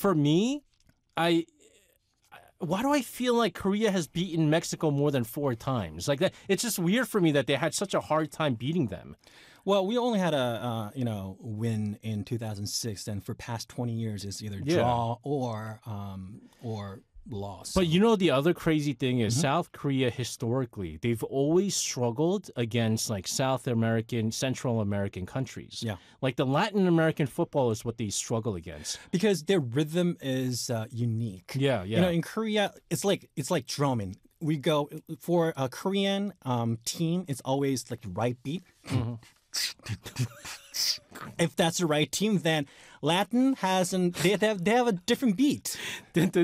for me, I why do I feel like Korea has beaten Mexico more than 4 times? Like that, it's just weird for me that they had such a hard time beating them. Well, we only had a win in 2006, and for past 20 years, it's either draw or loss. But the other crazy thing is South Korea historically, they've always struggled against like South American, Central American countries. Yeah. Like the Latin American football is what they struggle against. Because their rhythm is unique. Yeah. In Korea, it's like drumming. We go for a Korean team, it's always like the right beat. If that's the right team, then Latin they have a different beat. Right.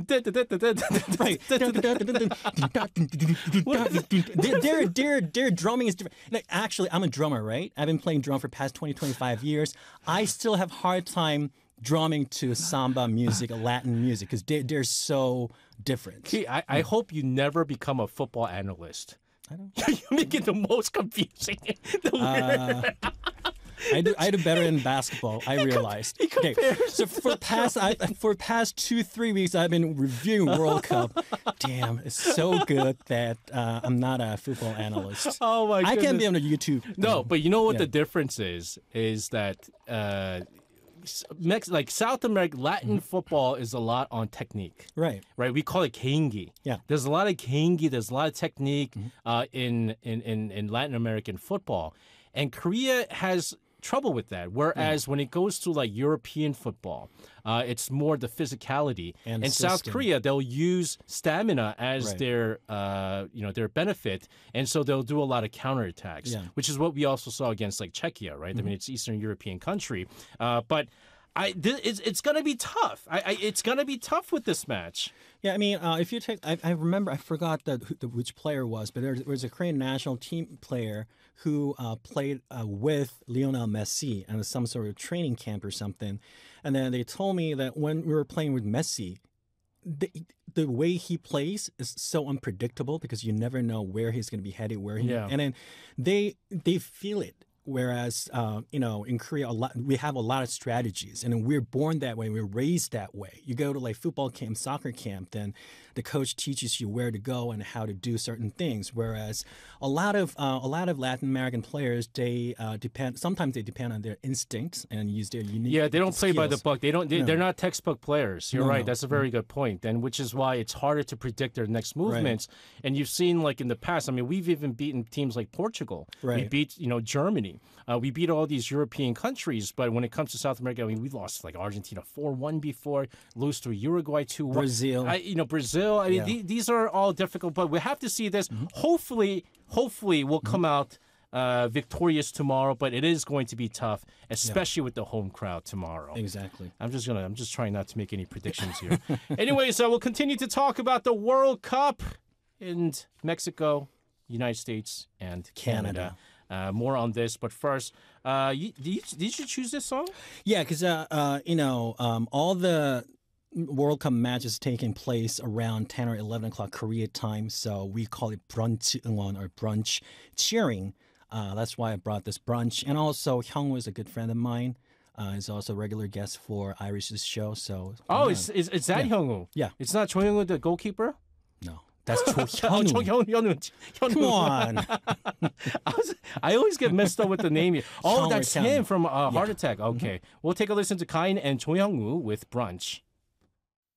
Their drumming is different. Like, actually, I'm a drummer, right? I've been playing drum for past 25 years. I still have hard time drumming to samba music, Latin music, because they're so different. I hope you never become a football analyst. I don't. You make it the most confusing. I do better in basketball. I realized. Okay, so for past 2-3 weeks, I've been reviewing World Cup. Damn, it's so good that I'm not a football analyst. Oh my goodness. I can't be on the YouTube. No, but you know what the difference is? Is that like South American Latin football is a lot on technique. Right. We call it keingi. Yeah. There's a lot of keingi. There's a lot of technique in Latin American football, and Korea has trouble with that. Whereas when it goes to like European football, it's more the physicality. And in South Korea, they'll use stamina as their benefit, and so they'll do a lot of counterattacks, which is what we also saw against like Czechia, right? I mean, it's Eastern European country, but it's going to be tough. It's going to be tough with this match. Yeah, I mean, if you take, I remember, I forgot which player it was, but there was a Korean national team player who played with Lionel Messi and some sort of training camp or something. And then they told me that when we were playing with Messi, the way he plays is so unpredictable because you never know where he's going to be headed, and then they feel it. Whereas, in Korea, we have a lot of strategies, and we're born that way. We're raised that way. You go to like football camp, soccer camp, then the coach teaches you where to go and how to do certain things. Whereas a lot of Latin American players, sometimes they depend on their instincts and use their unique. Yeah, they don't skills. play by the book. They're not textbook players. You're right. That's a very good point. And which is why it's harder to predict their next movements. Right. And you've seen like in the past. I mean, we've even beaten teams like Portugal. Right. We beat Germany. We beat all these European countries, but when it comes to South America, I mean, we lost like Argentina 4-1 before, lose to Uruguay 2-1. Brazil. Brazil. I mean, these are all difficult, but we have to see this. Hopefully we'll come out victorious tomorrow, but it is going to be tough, especially with the home crowd tomorrow. Exactly. I'm just trying not to make any predictions here. Anyways, we'll continue to talk about the World Cup in Mexico, United States, and Canada. More on this, but first, did you choose this song? Yeah, because all the World Cup matches taking place around 10 or 11 o'clock Korea time, so we call it brunch 응원 or brunch cheering. That's why I brought this brunch, and also Hyungwoo is a good friend of mine. He's also a regular guest for Irish's show. So it's that Hyungwoo? Yeah, it's not Cho Hyungwoo, the goalkeeper. No. That's Cho Hyunwoo. Come on. I always get messed up with the name. Oh, that's him from Heart Attack. Okay. We'll take a listen to Kain and Cho Hyunwoo with Brunch.